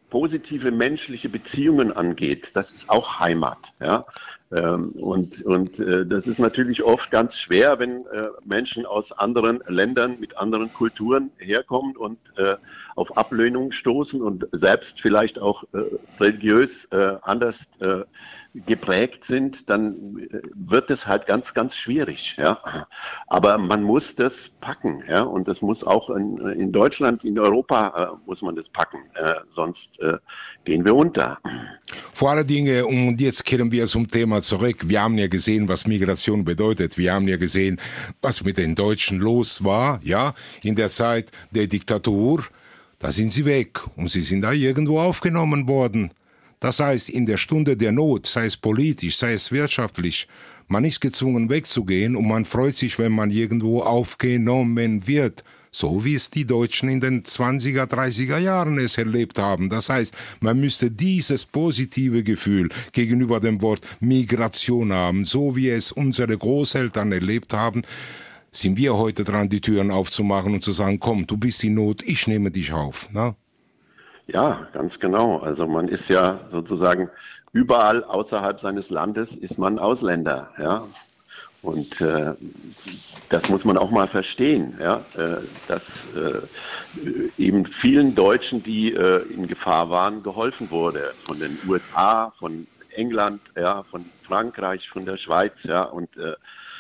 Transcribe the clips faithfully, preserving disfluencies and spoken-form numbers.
positive menschliche Beziehungen angeht, das ist auch Heimat. Ja? Ähm, und und äh, das ist natürlich oft ganz schwer, wenn äh, Menschen aus anderen Ländern mit anderen Kulturen herkommen und äh, auf Ablehnung stoßen und selbst vielleicht auch äh, religiös äh, anders äh, geprägt sind, dann äh, wird es halt ganz, ganz schwierig. Ja? Aber man muss das packen. Ja? Und das muss auch in, in Deutschland, in Europa äh, muss man das packen. Äh, sonst äh, gehen wir unter. Vor allen Dingen, und jetzt kehren wir zum Thema zurück, wir haben ja gesehen, was Migration bedeutet. Wir haben ja gesehen, was mit den Deutschen los war, ja, in der Zeit der Diktatur. Da sind sie weg und sie sind da irgendwo aufgenommen worden. Das heißt, in der Stunde der Not, sei es politisch, sei es wirtschaftlich, man ist gezwungen wegzugehen und man freut sich, wenn man irgendwo aufgenommen wird. So wie es die Deutschen in den zwanziger, dreißiger Jahren es erlebt haben. Das heißt, man müsste dieses positive Gefühl gegenüber dem Wort Migration haben, so wie es unsere Großeltern erlebt haben, sind wir heute dran, die Türen aufzumachen und zu sagen, komm, du bist in Not, ich nehme dich auf. Na? Ja, ganz genau. Also man ist ja sozusagen überall außerhalb seines Landes ist man Ausländer, ja. Und äh, das muss man auch mal verstehen, ja, äh, dass äh, eben vielen Deutschen, die äh, in Gefahr waren, geholfen wurde von den U S A, von England, ja, von Frankreich, von der Schweiz, ja, und äh,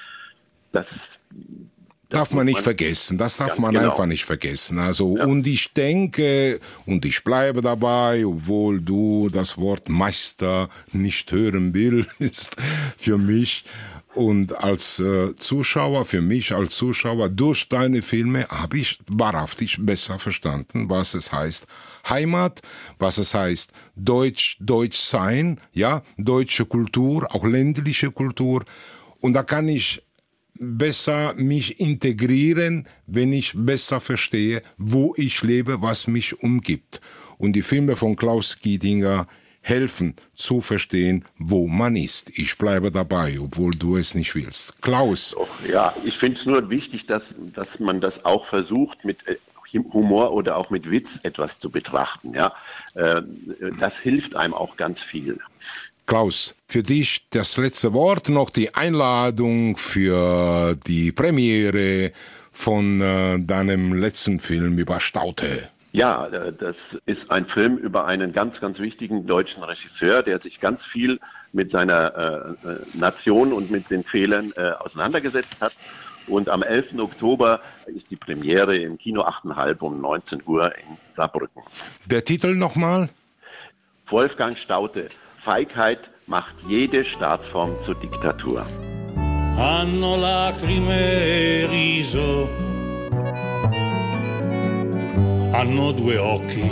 das Das darf man nicht man vergessen, das darf man genau. einfach nicht vergessen. Also, ja. Und ich denke, und ich bleibe dabei, obwohl du das Wort Meister nicht hören willst, für mich und als äh, Zuschauer, für mich als Zuschauer, durch deine Filme habe ich wahrhaftig besser verstanden, was es heißt Heimat, was es heißt Deutsch, Deutsch sein, ja, deutsche Kultur, auch ländliche Kultur. Und da kann ich besser mich integrieren, wenn ich besser verstehe, wo ich lebe, was mich umgibt. Und die Filme von Klaus Giedinger helfen zu verstehen, wo man ist. Ich bleibe dabei, obwohl du es nicht willst. Klaus. Ja, ich finde es nur wichtig, dass, dass man das auch versucht, mit Humor oder auch mit Witz etwas zu betrachten. Ja? Das hilft einem auch ganz viel. Klaus, für dich das letzte Wort, noch die Einladung für die Premiere von äh, deinem letzten Film über Staudte. Ja, das ist ein Film über einen ganz, ganz wichtigen deutschen Regisseur, der sich ganz viel mit seiner äh, Nation und mit den Fehlern äh, auseinandergesetzt hat. Und am elften Oktober ist die Premiere im Kino achteinhalb um neunzehn Uhr in Saarbrücken. Der Titel nochmal? Wolfgang Staudte. Feigheit macht jede Staatsform zur Diktatur. Hanno lacrime e riso, hanno due occhi